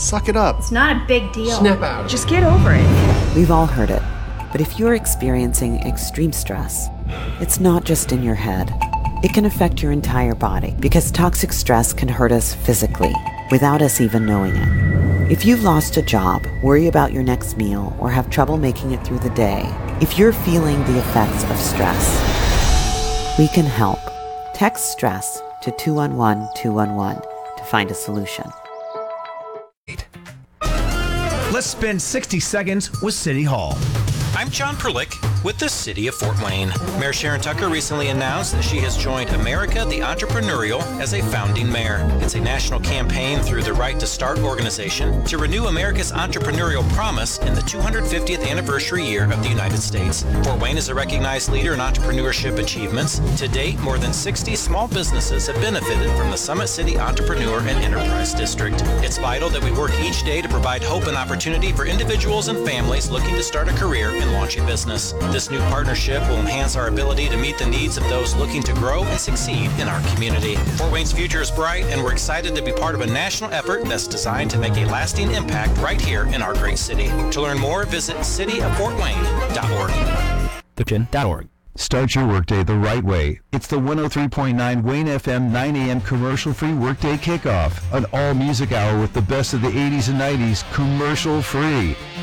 Suck it up. It's not a big deal. Snap out. Just get over it. We've all heard it. But if you're experiencing extreme stress, it's not just in your head. It can affect your entire body because toxic stress can hurt us physically without us even knowing it. If you've lost a job, worry about your next meal, or have trouble making it through the day, if you're feeling the effects of stress, we can help. Text STRESS to 211-211 to find a solution. Let's spend 60 seconds with City Hall. I'm John Perlick with the City of Fort Wayne. Mayor Sharon Tucker recently announced that she has joined America the Entrepreneurial as a founding mayor. It's a national campaign through the Right to Start organization to renew America's entrepreneurial promise in the 250th anniversary year of the United States. Fort Wayne is a recognized leader in entrepreneurship achievements. To date, more than 60 small businesses have benefited from the Summit City Entrepreneur and Enterprise District. It's vital that we work each day to provide hope and opportunity for individuals and families looking to start a career and launch a business. This new partnership will enhance our ability to meet the needs of those looking to grow and succeed in our community. Fort Wayne's future is bright, and we're excited to be part of a national effort that's designed to make a lasting impact right here in our great city. To learn more, visit cityoffortwayne.org. Fiction.org. Start your workday the right way. It's the 103.9 Wayne FM 9 a.m. commercial-free workday kickoff. An all-music hour with the best of the 80s and 90s commercial-free.